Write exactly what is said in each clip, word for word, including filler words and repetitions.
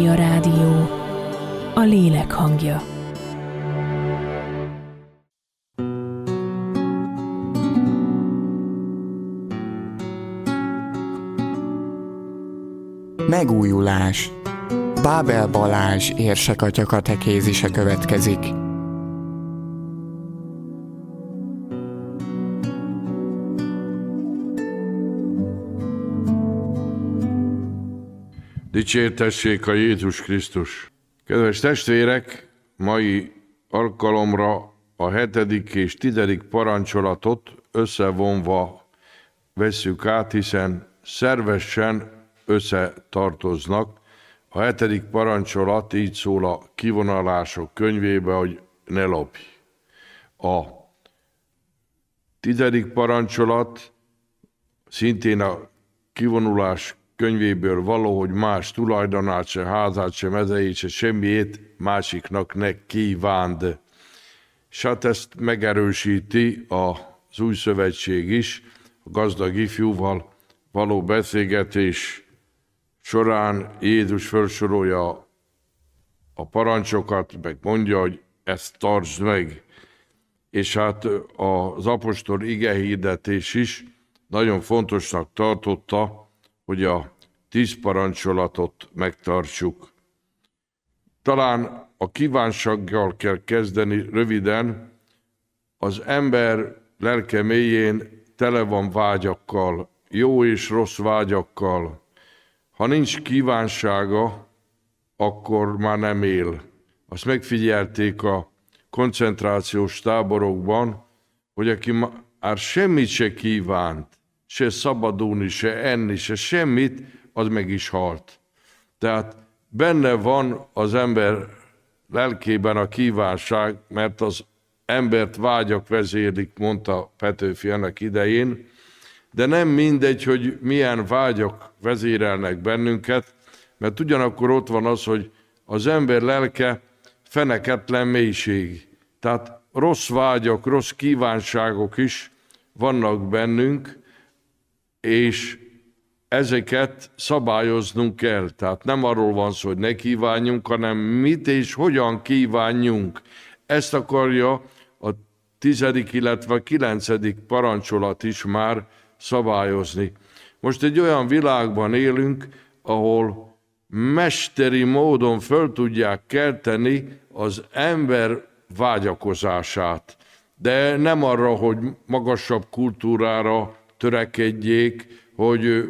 Mária Rádió, a lélek hangja. Megújulás. Bábel Balázs érsekatya katekézise következik. Dicsértessék a Jézus Krisztus! Kedves testvérek, mai alkalomra a hetedik és tizedik parancsolatot összevonva vesszük át, hiszen szervesen összetartoznak. A hetedik parancsolat így szól a kivonulások könyvébe, hogy ne lopj. A tizedik parancsolat szintén a kivonulás könyvéből való, hogy más tulajdonát, se házát, se mezejét, se semmiét másiknak ne kívánd. És hát ezt megerősíti az új szövetség is, a gazdag ifjúval való beszélgetés során Jézus felsorolja a parancsokat, meg mondja, hogy ezt tartsd meg. És hát az apostol igehirdetés is nagyon fontosnak tartotta, hogy a tíz parancsolatot megtartsuk. Talán a kívánsággal kell kezdeni röviden. Az ember lelke mélyén tele van vágyakkal, jó és rossz vágyakkal. Ha nincs kívánsága, akkor már nem él. Azt megfigyelték a koncentrációs táborokban, hogy aki már semmit se kívánt, se szabadulni, se enni, se semmit, az meg is halt. Tehát benne van az ember lelkében a kívánság, mert az embert vágyak vezérlik, mondta Petőfi ennek idején, de nem mindegy, hogy milyen vágyak vezérelnek bennünket, mert ugyanakkor ott van az, hogy az ember lelke feneketlen mélység. Tehát rossz vágyak, rossz kívánságok is vannak bennünk, és ezeket szabályoznunk kell. Tehát nem arról van szó, hogy ne kívánjunk, hanem mit és hogyan kívánjunk. Ezt akarja a tizedik, illetve a kilencedik parancsolat is már szabályozni. Most egy olyan világban élünk, ahol mesteri módon föl tudják kelteni az ember vágyakozását. De nem arra, hogy magasabb kultúrára törekedjék, hogy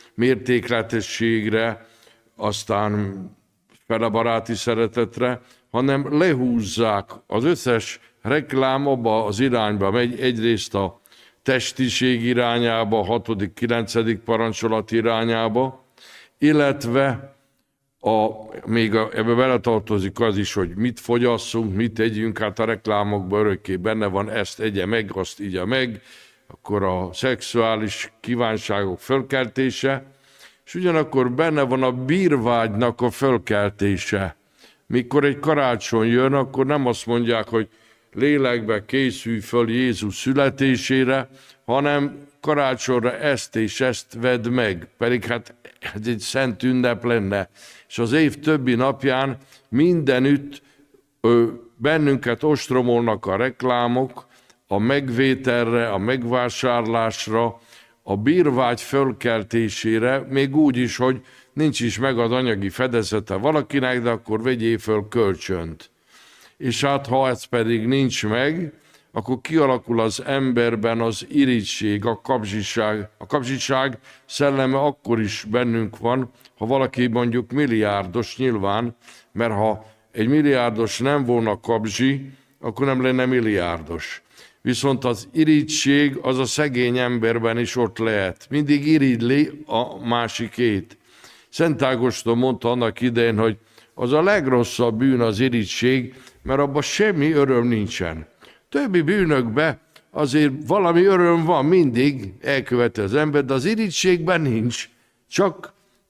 mértékletességre, aztán felebaráti szeretetre, hanem lehúzzák. Az összes reklám abba az irányba megy, egyrészt a testiség irányába, a hatodik, kilencedik parancsolat irányába, illetve a, még a, ebbe beletartozik az is, hogy mit fogyasszunk, mit tegyünk, hát a reklámokban örökké benne van, ezt egye meg, azt igye meg, akkor a szexuális kívánságok fölkeltése, és ugyanakkor benne van a bírvágynak a fölkeltése. Mikor egy karácsony jön, akkor nem azt mondják, hogy lélekbe készülj föl Jézus születésére, hanem karácsonyra ezt és ezt vedd meg, pedig hát ez egy szent ünnep lenne. És az év többi napján mindenütt ö, bennünket ostromolnak a reklámok, a megvételre, a megvásárlásra, a bírvágy fölkeltésére, még úgy is, hogy nincs is meg az anyagi fedezete valakinek, de akkor vegyél föl kölcsönt. És hát ha ez pedig nincs meg, akkor kialakul az emberben az irigység, a kapzsiság. A kapzsiság szelleme akkor is bennünk van, ha valaki mondjuk milliárdos nyilván, mert ha egy milliárdos nem volna kapzsi, akkor nem lenne milliárdos. Viszont az irigység az a szegény emberben is ott lehet. Mindig irigyli a másikét. Szent Ágoston mondta annak idején, hogy az a legrosszabb bűn az irigység, mert abban semmi öröm nincsen. Többi bűnökben azért valami öröm van, mindig elköveti az ember, de az irigységben nincs. Csak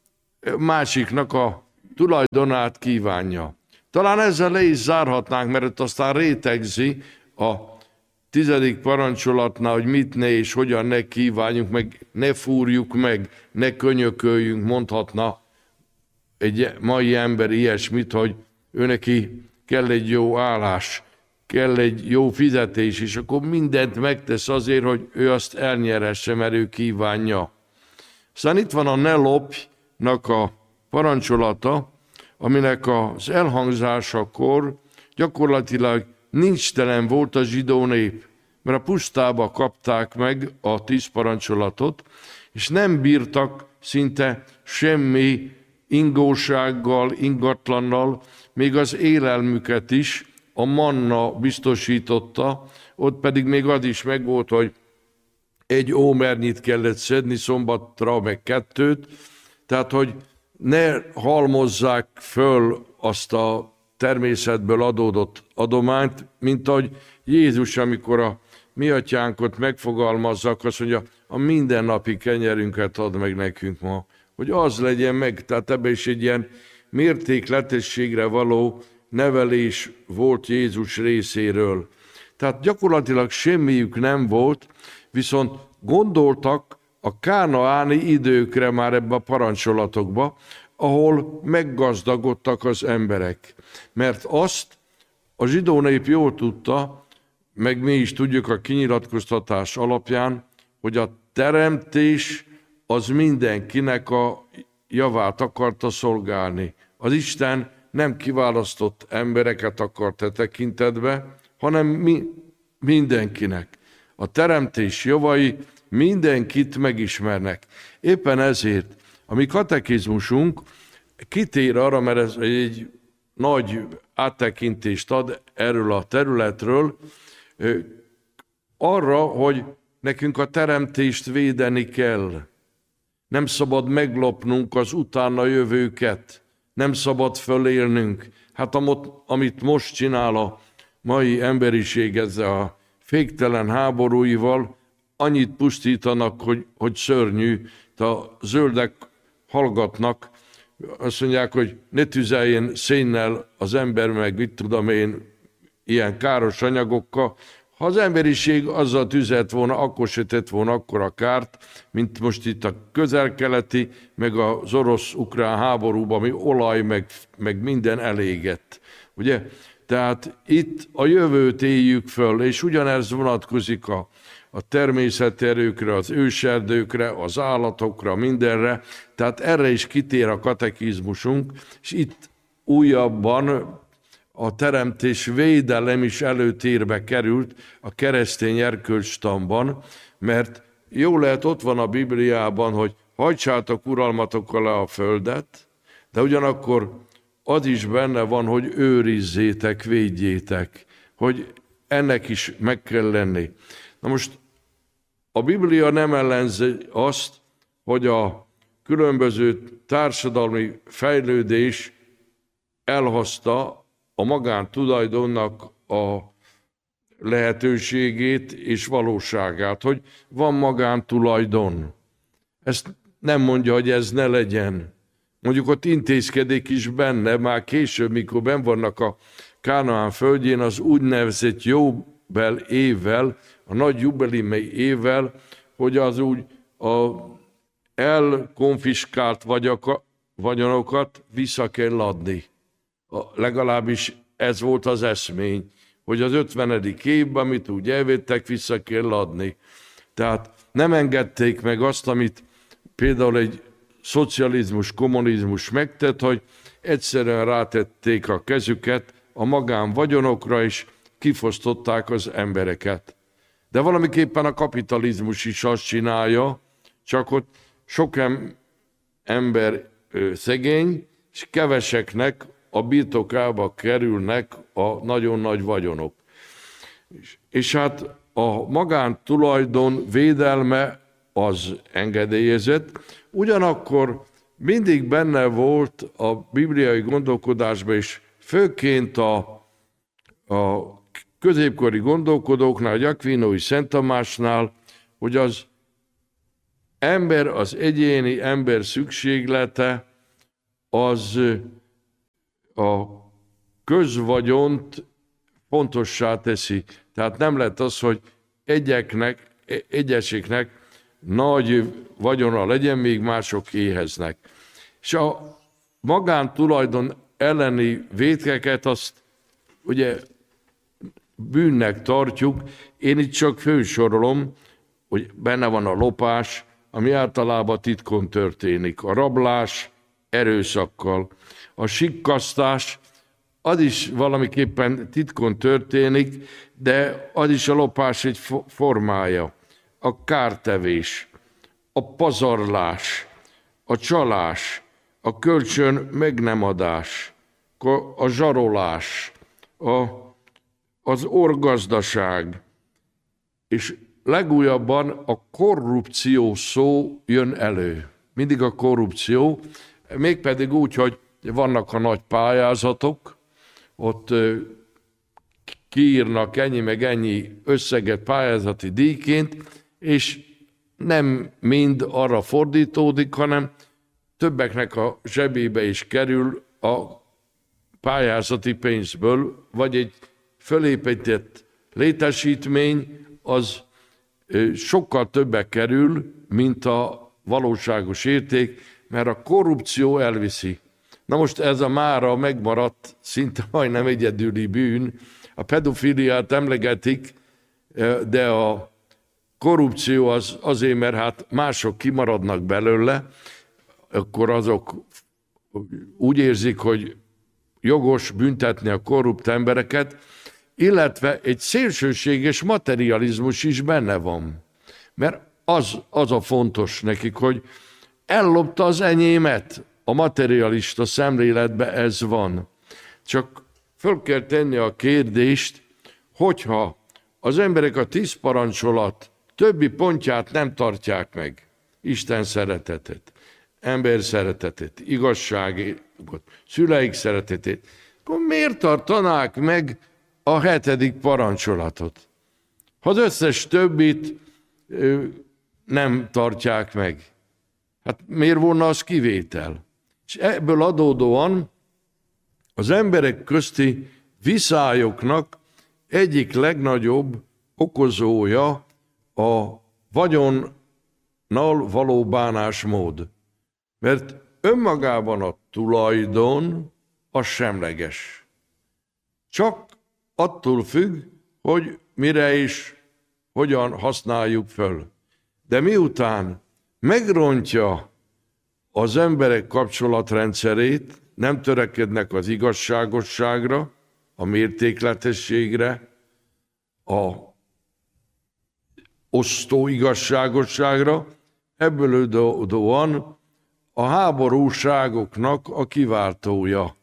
másiknak a tulajdonát kívánja. Talán ezzel le is zárhatnánk, mert aztán rétegzi a tizedik parancsolatnál, hogy mit ne és hogyan ne kívánjunk meg, ne fúrjuk meg, ne könyököljünk, mondhatna egy mai ember ilyesmit, hogy ő neki kell egy jó állás, kell egy jó fizetés, és akkor mindent megtesz azért, hogy ő azt elnyeresse, mert ő kívánja. Aztán itt van a ne lopjnak a parancsolata, aminek az elhangzásakor gyakorlatilag nincstelen volt a zsidó nép, mert a pusztába kapták meg a tíz parancsolatot, és nem bírtak szinte semmi ingósággal, ingatlannal, még az élelmüket is a manna biztosította, ott pedig még az is megvolt, hogy egy ómernyit kellett szedni szombatra, meg kettőt, tehát hogy ne halmozzák föl azt a természetből adódott adományt, mint ahogy Jézus, amikor a mi atyánkot megfogalmazzak, azt mondja, a mindennapi kenyerünket ad meg nekünk ma, hogy az legyen meg, tehát ebben is egy ilyen mértékletességre való nevelés volt Jézus részéről. Tehát gyakorlatilag semmiük nem volt, viszont gondoltak a kánaáni időkre már ebbe a parancsolatokba, ahol meggazdagodtak az emberek. Mert azt a zsidó nép jól tudta, meg mi is tudjuk a kinyilatkoztatás alapján, hogy a teremtés az mindenkinek a javát akarta szolgálni. Az Isten nem kiválasztott embereket akart e tekintetbe, hanem mi, mindenkinek. A teremtés javai mindenkit megismernek. Éppen ezért a mi katekizmusunk kitér arra, mert ez egy nagy áttekintést ad erről a területről, arra, hogy nekünk a teremtést védeni kell. Nem szabad meglopnunk az utána jövőket. Nem szabad fölélnünk. Hát amit most csinál a mai emberiség ezzel a féktelen háborúival, annyit pusztítanak, hogy, hogy szörnyű. A zöldek hallgatnak, azt mondják, hogy ne tüzeljen szénnel az ember, meg mit tudom én, ilyen káros anyagokkal. Ha az emberiség azzal tüzelt volna, akkor se tett volna akkora kárt, mint most itt a közel-keleti, meg az orosz-ukrán háborúban, ami olaj, meg, meg minden elégett. Ugye? Tehát itt a jövőt éljük föl, és ugyanez vonatkozik a, a természeti erőkre, az őserdőkre, az állatokra, mindenre. Tehát erre is kitér a katekizmusunk, és itt újabban a teremtés védelem is előtérbe került a keresztény erkölcstanban, mert jó lehet, ott van a Bibliában, hogy hajtsátok uralmatok alá a földet, de ugyanakkor az is benne van, hogy őrizzétek, védjétek, hogy ennek is meg kell lenni. Na most a Biblia nem ellenzi azt, hogy a különböző társadalmi fejlődés elhozta a magántulajdonnak a lehetőségét és valóságát, hogy van magántulajdon. Ezt nem mondja, hogy ez ne legyen. Mondjuk ott intézkedik is benne, már később, mikor benn vannak a Kánaán földjén, az úgynevezett jóbel évvel, a nagy jubileumi évvel, hogy az úgy a elkonfiskált vagyonokat vissza kell adni. Legalábbis ez volt az eszmény, hogy az ötvenedik évben, amit úgy elvettek, vissza kell adni. Tehát nem engedték meg azt, amit például egy szocializmus, kommunizmus megtett, hogy egyszerűen rátették a kezüket a magánvagyonokra, és kifosztották az embereket. De valamiképpen a kapitalizmus is azt csinálja, csak ott sok ember szegény, és keveseknek a birtokába kerülnek a nagyon nagy vagyonok. És, és hát a magántulajdon védelme az engedélyezett, ugyanakkor mindig benne volt a bibliai gondolkodásban, és főként a, a középkori gondolkodóknál, a Akvinói Szent Tamásnál, hogy az ember, az egyéni ember szükséglete, az a közvagyont fontossá teszi. Tehát nem lett az, hogy egyeknek, egyeseknek nagy vagyona legyen, még mások éheznek. És a magántulajdon elleni vétkeket azt ugye bűnnek tartjuk. Én itt csak fősorolom, hogy benne van a lopás, ami általában titkon történik. A rablás erőszakkal. A sikkasztás, az is valamiképpen titkon történik, de az is a lopás egy formája. A kártevés, a pazarlás, a csalás, a kölcsön meg nem adás, a zsarolás, a, az orgazdaság, és legújabban a korrupció szó jön elő. Mindig a korrupció, mégpedig úgy, hogy vannak a nagy pályázatok, ott kiírnak ennyi meg ennyi összeget pályázati díjként, és nem mind arra fordítódik, hanem többeknek a zsebébe is kerül a pályázati pénzből, vagy egy fölépített létesítmény, az sokkal többe kerül, mint a valóságos érték, mert a korrupció elviszi. Na most ez a mára megmaradt, szinte majdnem egyedüli bűn. A pedofiliát emlegetik, de a korrupció az azért, mert hát mások kimaradnak belőle, akkor azok úgy érzik, hogy jogos büntetni a korrupt embereket, illetve egy szélsőséges materializmus is benne van. Mert az, az a fontos nekik, hogy ellopta az enyémet. A materialista szemléletben ez van. Csak föl kell tenni a kérdést, hogyha az emberek a tíz parancsolat többi pontját nem tartják meg, Isten szeretetet, ember szeretetét, igazságot, szüleik szeretetét, akkor miért tartanák meg a hetedik parancsolatot? Ha az összes többit ö, nem tartják meg, hát miért volna az kivétel? És ebből adódóan az emberek közti viszályoknak egyik legnagyobb okozója a vagyonnal való bánásmód. Mert önmagában a tulajdon az semleges. Csak attól függ, hogy mire és hogyan használjuk föl. De miután megrontja az emberek kapcsolatrendszerét, nem törekednek az igazságosságra, a mértékletességre, a osztó igazságosságra, ebből adódóan a háborúságoknak a kiváltója.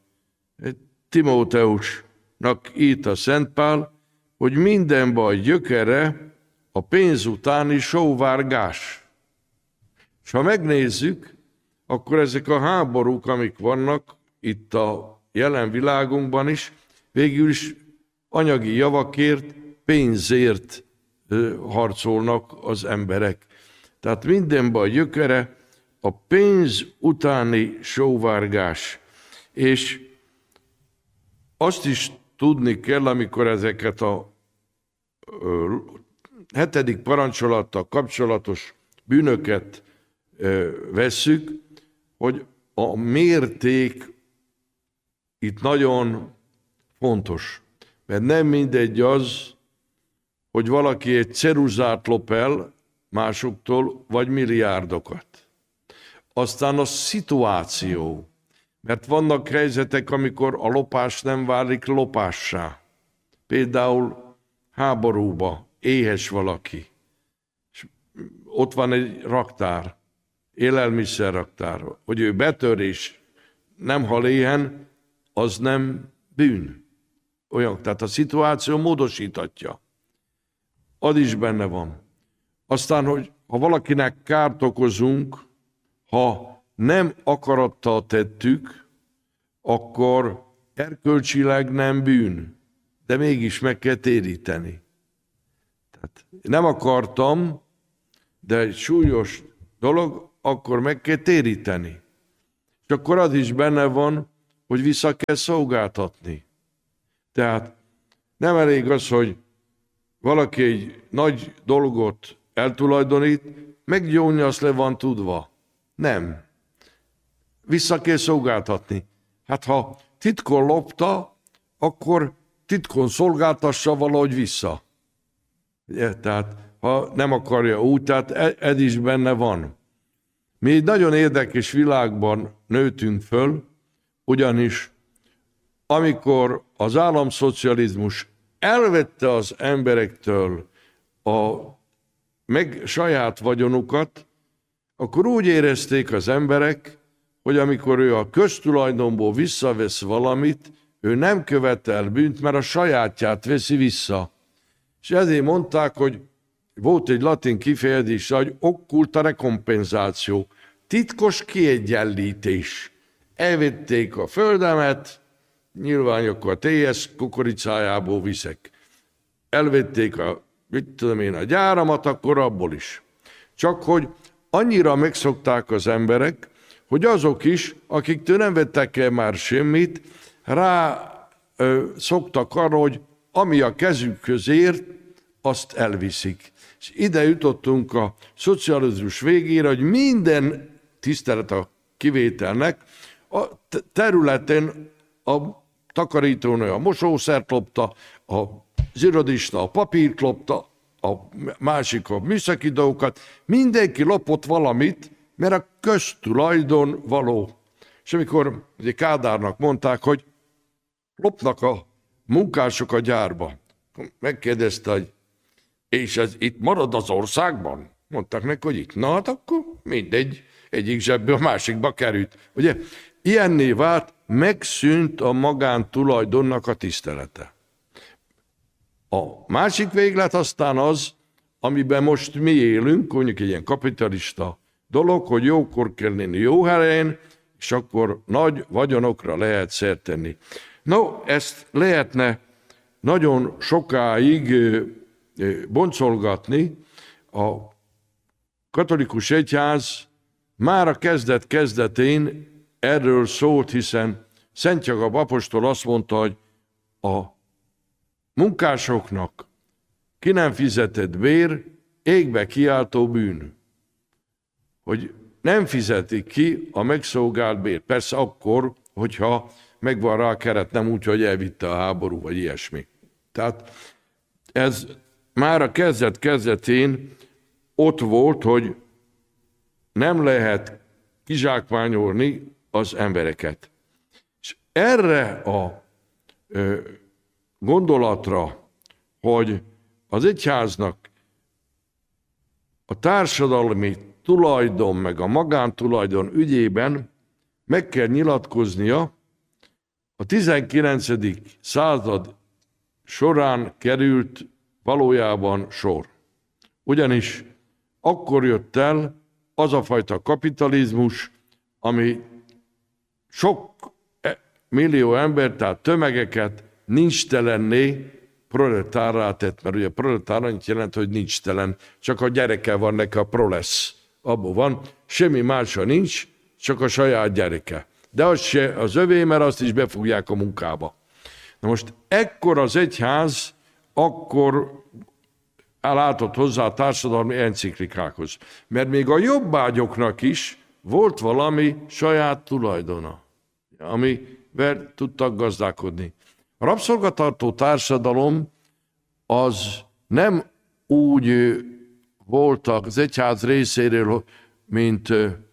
Timóteusnak írt a Szent Pál, hogy minden baj gyökere a pénz utáni sóvárgás. És ha megnézzük, akkor ezek a háborúk, amik vannak itt a jelen világunkban is, végül is anyagi javakért, pénzért harcolnak az emberek. Tehát minden baj gyökere a pénz utáni sóvárgás. És azt is tudni kell, amikor ezeket a ö, hetedik parancsolattal kapcsolatos bűnöket ö, vesszük, hogy a mérték itt nagyon fontos. Mert nem mindegy az, hogy valaki egy ceruzát lop el másoktól, vagy milliárdokat. Aztán a szituáció. Mert vannak helyzetek, amikor a lopás nem válik lopássá. Például háborúba éhes valaki. És ott van egy raktár, élelmiszerraktár, hogy ő betör és nem hal éhen, az nem bűn. Olyan, tehát a szituáció módosítatja. Az is benne van. Aztán, hogy ha valakinek kárt okozunk, ha nem akarattal tettük, akkor erkölcsileg nem bűn, de mégis meg kell téríteni. Tehát nem akartam, de egy súlyos dolog, akkor meg kell téríteni. És akkor az is benne van, hogy vissza kell szolgáltatni. Tehát nem elég az, hogy valaki egy nagy dolgot eltulajdonít, meggyónni azt le van tudva. Nem. vissza kell szolgáltatni. Hát ha titkon lopta, akkor titkon szolgáltassa valahogy vissza. Ugye? Tehát ha nem akarja úgy, tehát ez is benne van. Mi egy nagyon érdekes világban nőttünk föl, ugyanis amikor az államszocializmus elvette az emberektől a meg saját vagyonukat, akkor úgy érezték az emberek, hogy amikor ő a köztulajdonból visszavesz valamit, ő nem követel bűnt, mert a sajátját veszi vissza. És ezért mondták, hogy volt egy latin kifejezés, hogy occulta recompensáció, titkos kiegyenlítés. Elvették a földemet, nyilván akkor a té es kukoricájából viszek. Elvették a, mit tudom én, a gyáramat, akkor abból is. Csak hogy annyira megszokták az emberek, hogy azok is, akiktől nem vettek el már semmit, rá ö, szoktak arra, hogy ami a kezükhöz ért, azt elviszik. És ide jutottunk a szocializmus végére, hogy minden tisztelet a kivételnek a területen a takarítónő a mosószert lopta, az irodista a papírt lopta, a másik a műszaki dolgokat, mindenki lopott valamit, mert a köztulajdon való. És amikor ugye Kádárnak mondták, hogy lopnak a munkások a gyárba, megkérdezte, hogy és ez itt marad az országban? Mondták neki, hogy itt. Na hát akkor mindegy, egyik zsebből a másikba került. Ugye, ilyenné vált, megszűnt a magántulajdonnak a tisztelete. A másik véglet aztán az, amiben most mi élünk, mondjuk egy ilyen kapitalista dolog, hogy jókor kell lenni jó helyen, és akkor nagy vagyonokra lehet szert tenni. No, ezt lehetne nagyon sokáig boncolgatni. A katolikus egyház már a kezdet-kezdetén erről szólt, hiszen Szent Jakab apostol azt mondta, hogy a munkásoknak ki nem fizetett bér, égbe kiáltó bűn. Hogy nem fizetik ki a megszolgált bér. Persze akkor, hogyha megvan rá a keret, nem úgy, hogy elvitte a háború, vagy ilyesmi. Tehát ez már a kezdet-kezdetén ott volt, hogy nem lehet kizsákmányolni az embereket. És erre a ö, gondolatra, hogy az egyháznak a társadalmi tulajdon meg a magántulajdon ügyében meg kell nyilatkoznia, a tizenkilencedik század során került valójában sor. Ugyanis akkor jött el az a fajta kapitalizmus, ami sok millió ember, tehát tömegeket nincstelenné, proletárrá tett, mert ugye proletár annyit jelent, hogy nincstelen, csak a gyereke van neki, a prolesz. Abban van, semmi mása nincs, csak a saját gyereke. De az se az övé, mert azt is befogják a munkába. Na most ekkor az egyház akkor látott hozzá a társadalmi enciklikákhoz. Mert még a jobbágyoknak is volt valami saját tulajdona, amivel tudtak gazdálkodni. A rabszolgatartó társadalom az nem úgy volt az egyház részéről, mint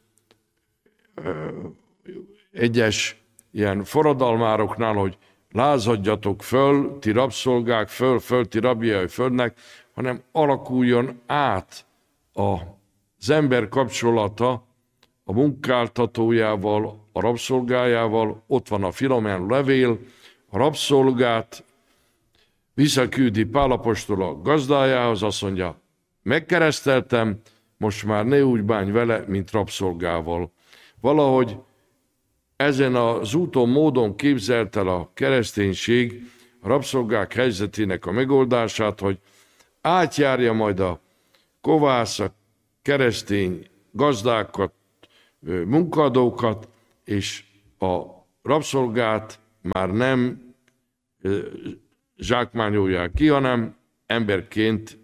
egyes ilyen forradalmároknál, hogy lázadjatok föl, ti rabszolgák, föl, föl, ti rabjai földnek, hanem alakuljon át az ember kapcsolata a munkáltatójával, a rabszolgájával. Ott van a Filomen levél, a rabszolgát visszaküldi Pál apostol a gazdájához, azt mondja, megkereszteltem, most már ne úgy bánj vele, mint rabszolgával. Valahogy ezen az úton, módon képzelt el a kereszténység a rabszolgák helyzetének a megoldását, hogy átjárja majd a kovász, a keresztény gazdákat, munkadókat, és a rabszolgát már nem zsákmányolják ki, hanem emberként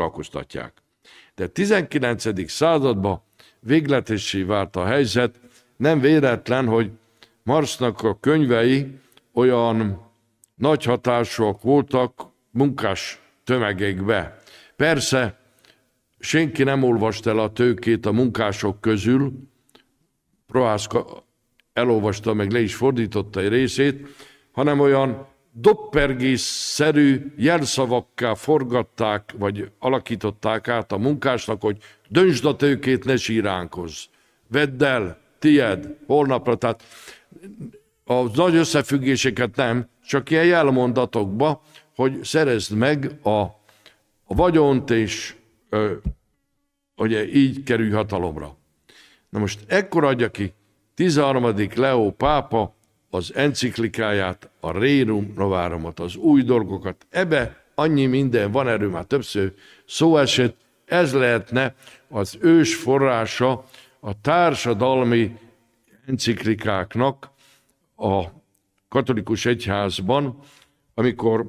foglalkoztatják. De a tizenkilencedik században végletessé vált a helyzet, nem véletlen, hogy Marxnak a könyvei olyan nagy hatásúak voltak munkás tömegekbe. Persze, senki nem olvasta el a Tőkét a munkások közül, Prohászka elolvasta, meg le is fordította egy részét, hanem olyan doppergés-szerű jelszavakká forgatták, vagy alakították át a munkásnak, hogy döntsd a tőkét, ne síránkozz. Vedd el, tied, holnapra. Tehát a nagy összefüggéseket nem, csak ilyen jelmondatokba, hogy szerezd meg a, a vagyont, és ö, ugye így kerülj hatalomra. Na most ekkor adja ki tizenharmadik Leó pápa az enciklikáját, a Rerum Novarumot, az új dolgokat. Ebbe annyi minden van, erről már többször szó esett, ez lehetne az ős forrása a társadalmi enciklikáknak a katolikus egyházban, amikor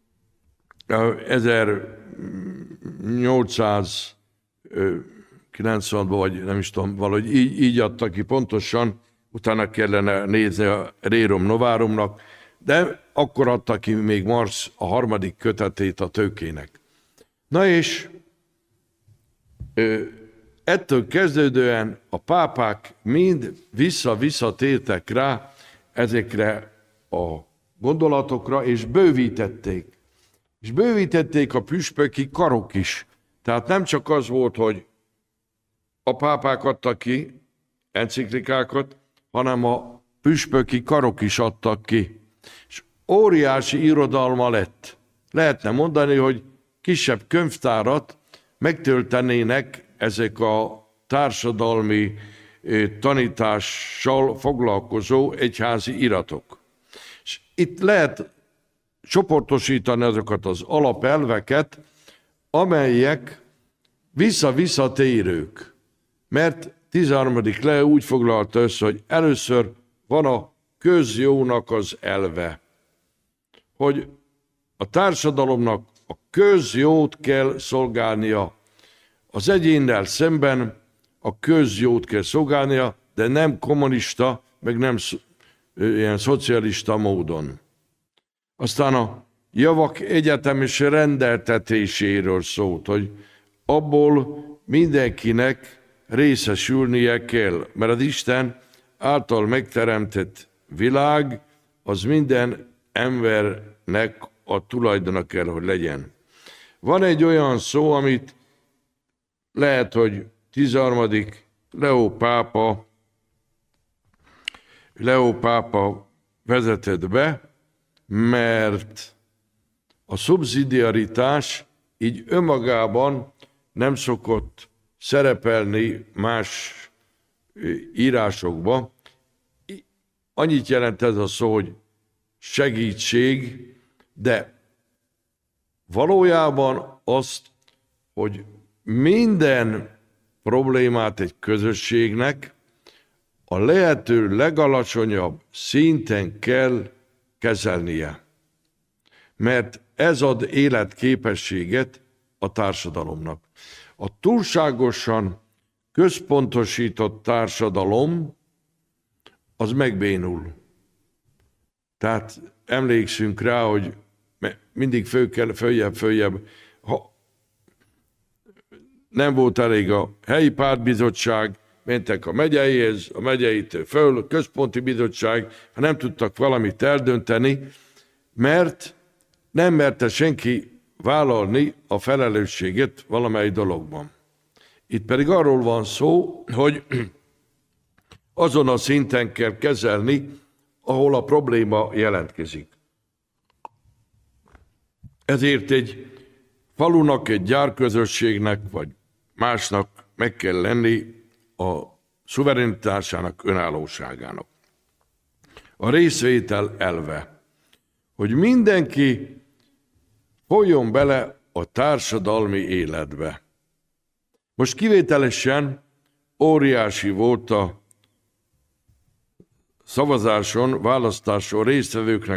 ezernyolcszázkilencvenben, vagy nem is tudom, valahogy így, így adta ki pontosan, utána kellene nézni a Rerum Novarumnak, de akkor adta ki még Marx a harmadik kötetét a Tőkének. Na és ettől kezdődően a pápák mind vissza-visszatértek rá ezekre a gondolatokra, és bővítették. És bővítették a püspöki karok is. Tehát nem csak az volt, hogy a pápák adtak ki enciklikákat, hanem a püspöki karok is adtak ki. És óriási irodalma lett. Lehetne mondani, hogy kisebb könyvtárat megtöltenének ezek a társadalmi tanítással foglalkozó egyházi iratok. És itt lehet csoportosítani azokat az alapelveket, amelyek vissza-visszatérők. Mert tizenharmadik Leó úgy foglalta össze, hogy először van a közjónak az elve, hogy a társadalomnak a közjót kell szolgálnia, az egyénnel szemben a közjót kell szolgálnia, de nem kommunista, meg nem ilyen szocialista módon. Aztán a javak egyetemes rendeltetéséről szólt, hogy abból mindenkinek részesülnie kell, mert az Isten által megteremtett világ az minden embernek a tulajdona kell, hogy legyen. Van egy olyan szó, amit lehet, hogy tizenharmadik Leó pápa, Leó pápa vezetett be, mert a szubszidiaritás így önmagában nem szokott szerepelni más írásokba. Annyit jelent ez a szó, hogy segítség, de valójában azt, hogy minden problémát egy közösségnek a lehető legalacsonyabb szinten kell kezelnie. Mert ez ad életképességet a társadalomnak. A túlságosan központosított társadalom az megbénul. Tehát emlékszünk rá, hogy mindig föl kell, följebb, följebb. Ha nem volt elég a helyi pártbizottság, mentek a megyeihez, a megyeitől föl, a központi bizottság, ha nem tudtak valamit eldönteni, mert nem merte senki vállalni a felelősséget valamely dologban. Itt pedig arról van szó, hogy azon a szinten kell kezelni, ahol a probléma jelentkezik. Ezért egy falunak, egy gyárközösségnek, vagy másnak meg kell lenni a szuverenitásának, önállóságának. A részvétel elve, hogy mindenki folyjon bele a társadalmi életbe. Most kivételesen óriási volt a szavazáson, választáson résztvevőknek